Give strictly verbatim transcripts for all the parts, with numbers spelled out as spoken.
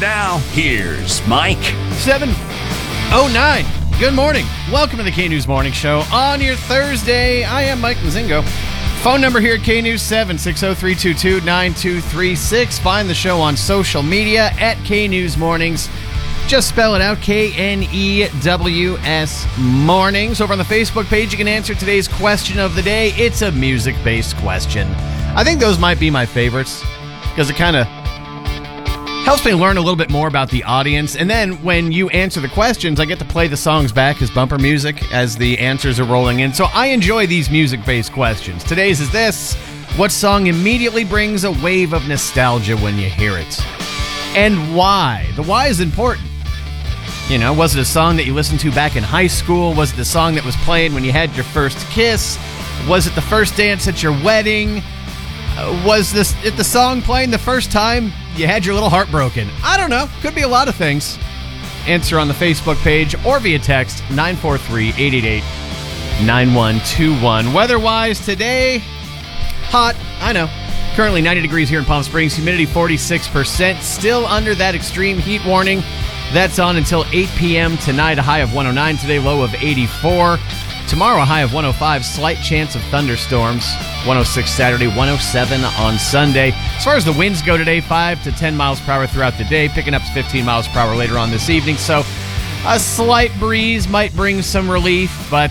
now, here's Mike. seven oh nine. Good morning. Welcome to the K-News Morning Show on your Thursday. I am Mike Mazingo. Phone number here at K-News, seven six zero, three two two, nine two three six. Find the show on social media at K-News Mornings. Just spell it out, K N E W S Mornings. Over on the Facebook page, you can answer today's question of the day. It's a music-based question. I think those might be my favorites because it kind of helps me learn a little bit more about the audience. And then when you answer the questions, I get to play the songs back as bumper music as the answers are rolling in. So I enjoy these music-based questions. Today's is this: what song immediately brings a wave of nostalgia when you hear it? And why? The why is important. You know, was it a song that you listened to back in high school? Was it the song that was playing when you had your first kiss? Was it the first dance at your wedding? Uh, was this it the song playing the first time you had your little heart broken? I don't know. Could be a lot of things. Answer on the Facebook page or via text nine four three, eight eight eight, nine one two one. Weather-wise today, hot. I know. Currently ninety degrees here in Palm Springs. Humidity forty-six percent. Still under that extreme heat warning. That's on until eight p.m. tonight. A high of one oh nine. Today, low of eighty-four. Tomorrow, a high of one oh five. Slight chance of thunderstorms. one oh six Saturday, one oh seven on Sunday. As far as the winds go today, five to ten miles per hour throughout the day, picking up to fifteen miles per hour later on this evening. So a slight breeze might bring some relief, but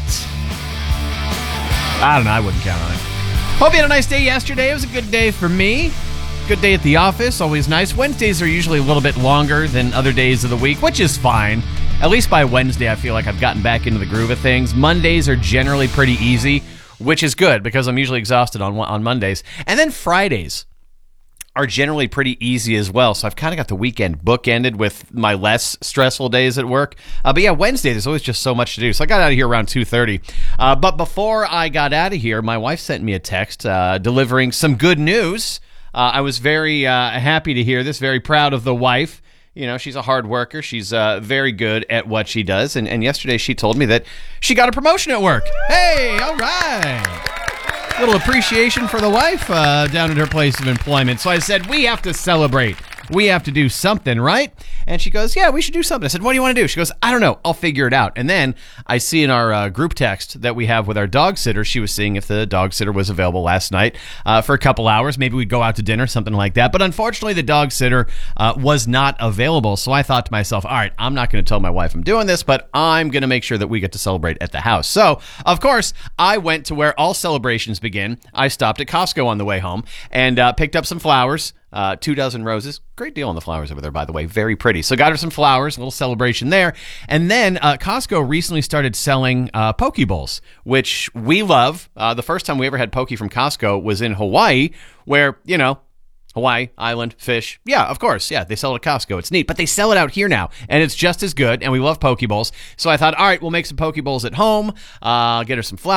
I don't know. I wouldn't count on it. Hope you had a nice day yesterday. It was a good day for me. Good day at the office, always nice. Wednesdays are usually a little bit longer than other days of the week, which is fine. At least by Wednesday, I feel like I've gotten back into the groove of things. Mondays are generally pretty easy, which is good because I'm usually exhausted on on Mondays. And then Fridays are generally pretty easy as well. So I've kind of got the weekend bookended with my less stressful days at work. Uh, but yeah, Wednesday, there's always just so much to do. So I got out of here around two thirty. Uh, but before I got out of here, my wife sent me a text uh, delivering some good news. Uh, I was very uh, happy to hear this, very proud of the wife. You know, she's a hard worker. She's uh, very good at what she does. And, and yesterday she told me that she got a promotion at work. Hey, all right. Little appreciation for the wife uh, down at her place of employment. So I said, we have to celebrate. We have to do something, right? And she goes, yeah, we should do something. I said, what do you want to do? She goes, I don't know. I'll figure it out. And then I see in our uh, group text that we have with our dog sitter, she was seeing if the dog sitter was available last night uh, for a couple hours. Maybe we'd go out to dinner, something like that. But unfortunately, the dog sitter uh, was not available. So I thought to myself, all right, I'm not going to tell my wife I'm doing this, but I'm going to make sure that we get to celebrate at the house. So, of course, I went to where all celebrations begin. I stopped at Costco on the way home and uh, picked up some flowers. Uh, two dozen roses. Great deal on the flowers over there, by the way. Very pretty. So got her some flowers, a little celebration there. And then uh, Costco recently started selling uh, Poke Bowls, which we love. Uh, the first time we ever had Poke from Costco was in Hawaii, where, you know, Hawaii, island, fish. Yeah, of course. Yeah, they sell it at Costco. It's neat. But they sell it out here now, and it's just as good, and we love Poke Bowls. So I thought, all right, we'll make some Poke Bowls at home, uh, get her some flowers.